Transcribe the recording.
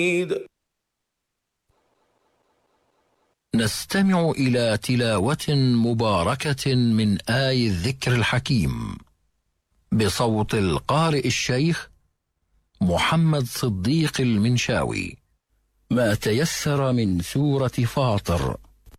نستمع إلى تلاوة مباركة من آي الذكر الحكيم بصوت القارئ الشيخ محمد صديق المنشاوي، ما تيسر من سورة فاطر.